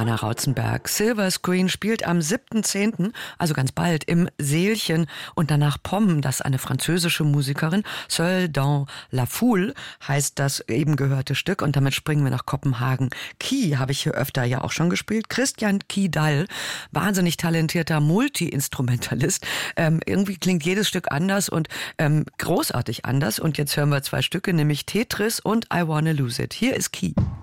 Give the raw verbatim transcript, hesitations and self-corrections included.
Jana Rautzenberg. Silver Screen spielt am siebten zehnten, also ganz bald, im Seelchen und danach Pomm, das eine französische Musikerin, Seul dans la Foule, heißt das eben gehörte Stück und damit springen wir nach Kopenhagen. Key habe ich hier öfter ja auch schon gespielt. Christian Kidal, wahnsinnig talentierter Multi-Instrumentalist. Ähm, irgendwie klingt jedes Stück anders und ähm, großartig anders und jetzt hören wir zwei Stücke, nämlich Tetris und I Wanna Lose It. Hier ist Key.